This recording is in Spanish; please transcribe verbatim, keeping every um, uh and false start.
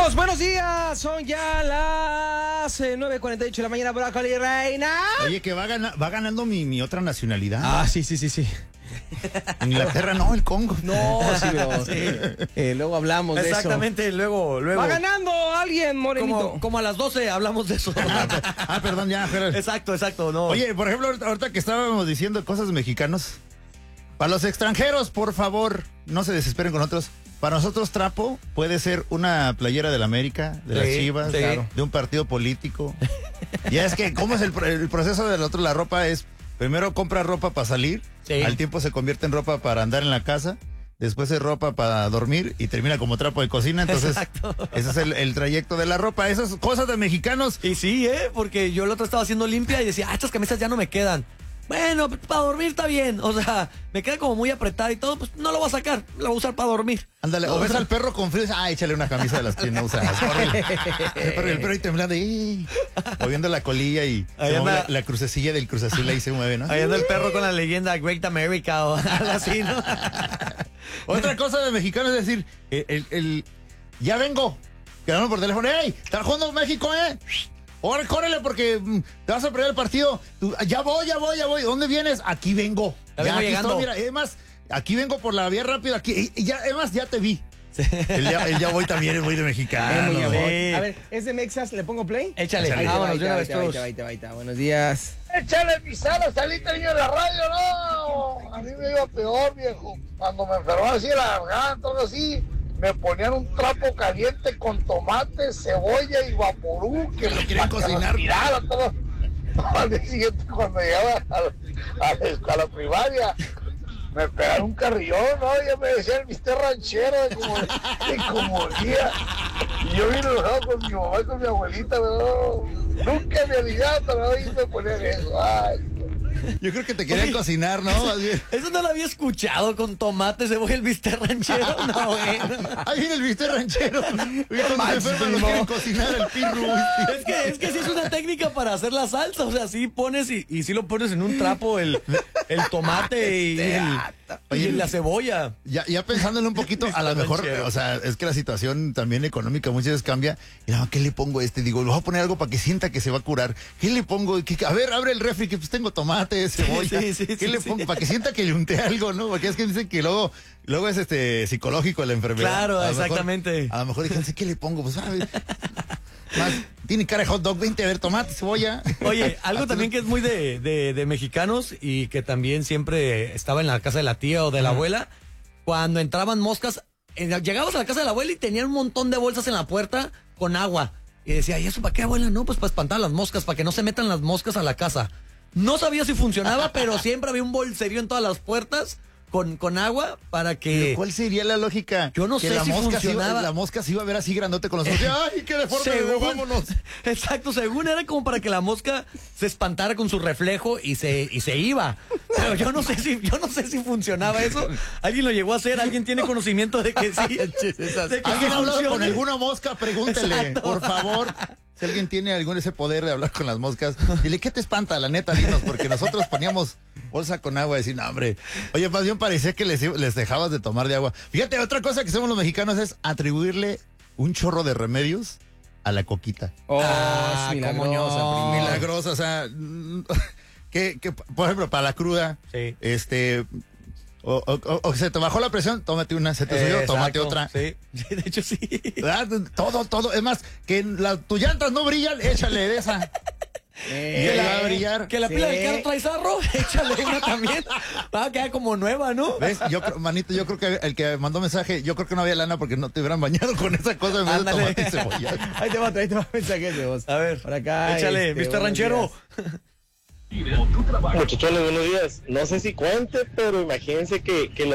Amigos, buenos días. Son ya las eh, nueve cuarenta y ocho de la mañana. Brócoli Reina. Oye, que va, gana, va ganando mi, mi otra nacionalidad. Ah, sí, sí, sí, sí. Inglaterra no, el Congo. No, sí, bro. Sí. Eh, luego hablamos de eso. Exactamente, luego, luego. Va ganando alguien, morenito. Como, como a las doce hablamos de eso. Ah, perdón, ya. Pero... Exacto, exacto, no. Oye, por ejemplo, ahorita, ahorita que estábamos diciendo cosas de mexicanos, para los extranjeros, por favor, no se desesperen con otros. Para nosotros, trapo puede ser una playera del América, de sí, las Chivas, sí. Claro. de un partido político. Ya es que, ¿cómo es el, el proceso del otro? La ropa es, primero compra ropa para salir, sí. al tiempo se convierte en ropa para andar en la casa, después es ropa para dormir y termina como trapo de cocina. Entonces, Exacto. ese es el, el trayecto de la ropa. Esas cosas de mexicanos. Y sí, ¿eh? Porque yo el otro estaba haciendo limpia y decía, ah, estas camisas ya no me quedan. Bueno, para dormir está bien. O sea, me queda como muy apretada y todo, pues no lo voy a sacar, lo voy a usar para dormir. Ándale, o ves al perro con frío y dices, ah, échale una camisa de las que no usas. Córrele. El perro, el perro ahí temblando, y moviendo la colilla y se mueve la, la crucecilla del Cruz Azul ahí se mueve, ¿no? Ahí anda el perro con la leyenda Great America o algo así, ¿no? Otra cosa de mexicano es decir, el, el, el ya vengo, quedamos por teléfono, ¡ey! ¿Está jugando México, eh? Ahora córrele porque mm, te vas a perder el partido. Tú, ya voy, ya voy, ya voy. ¿Dónde vienes? Aquí vengo. Ya, ya vengo aquí llegando. Estoy, mira, además, aquí vengo por la vía rápida. Aquí, y ya, además, ya te vi. Sí. El, ya, el ya voy también es muy de mexicano. Muy sí. A ver, ¿es de Mexas? ¿Le pongo play? Échale. Échale. Vámonos, de una vez todos. Buenos días. Échale pisada, saliste niño de la radio, no. A mí me iba peor, viejo. Cuando me enfermaba así la garganta, algo así, me ponían un trapo caliente con tomate, cebolla y vaporú, que me querían cocinar. Tirara, todo. Al día siguiente, cuando llegaba a la, a la, a la primaria, me pegaron un carrillón, ¿no? Ya me decía el mister Ranchero de como, de como día. Y yo vine enojado con mi mamá y con mi abuelita, pero no, nunca me olvidaba, pero hoy me ponían eso. Ay, yo creo que te querían Oye, cocinar, ¿no? Eso no lo había escuchado con tomate, cebolla, el mister Ranchero. No, bueno. Ahí viene el mister Ranchero. Cuando se enferma no quieren cocinar el pirru. Es que, es que sí es una técnica para hacer la salsa. O sea, sí pones y, y sí lo pones en un trapo el, el tomate y, el, Oye, y la cebolla. Ya, ya pensándole un poquito, a lo mejor, o sea, es que la situación también económica muchas veces cambia. Y no, ¿qué le pongo a este? Digo, le voy a poner algo para que sienta que se va a curar. ¿Qué le pongo? ¿Qué, a ver, abre el refri, que pues tengo tomate. Cebolla, sí, sí, sí, ¿qué sí, le pongo? Sí. Para que sienta que le unté algo, ¿no? Porque es que dicen que luego, luego es este psicológico la enfermedad. Claro, a exactamente. Mejor, a lo mejor dicen, ¿qué le pongo? Pues, a ver, más, tiene cara de hot dog, veinte, a ver, tomate, cebolla. Oye, algo también que es muy de, de, de mexicanos y que también siempre estaba en la casa de la tía o de la uh-huh. abuela, cuando entraban moscas, llegabas a la casa de la abuela y tenían un montón de bolsas en la puerta con agua. Y decía, ¿y eso para qué, abuela? No, pues para espantar a las moscas, para que no se metan las moscas a la casa. No sabía si funcionaba, pero siempre había un bolserío en todas las puertas con, con agua para que... ¿Pero cuál sería la lógica? Yo no que sé la si mosca funcionaba. Iba, la mosca se iba a ver así grandote con los ojos. ¡Ay, qué deforme! Según, vámonos. Exacto, según era como para que la mosca se espantara con su reflejo y se, y se iba. Pero yo no sé si, yo no sé si funcionaba eso. ¿Alguien lo llegó a hacer? ¿Alguien tiene conocimiento de que sí? De que ¿Alguien ha hablado con alguna mosca? Pregúntele, Exacto. por favor. Si alguien tiene algún ese poder de hablar con las moscas, dile, ¿qué te espanta? La neta, dinos, porque nosotros poníamos bolsa con agua y decir, no, hombre. Oye, más bien parecía que les, les dejabas de tomar de agua. Fíjate, otra cosa que hacemos los mexicanos es atribuirle un chorro de remedios a la coquita. Oh, ah, es milagrosa. No. Milagrosa, o sea, que, que, por ejemplo, para la cruda, sí. este... O, o, o, o se te bajó la presión, tómate una, se te subió, eh, tómate otra. Sí, de hecho sí. ¿Verdad? Todo, todo. Es más, que la, tus llantas no brillan, échale de esa. Eh, y ahí va a brillar. Que la sí. pila del carro trae sarro, échale una también. Va a quedar como nueva, ¿no? ¿Ves? Yo, manito, yo creo que el que mandó mensaje, yo creo que no había lana porque no te hubieran bañado con esa cosa en vez de tomate y cebolla. Ahí te va, ahí te va mensaje de vos. A ver, por acá. Échale, este, mister Ranchero. Muchachones, buenos días. No sé si cuente, pero imagínense que, que la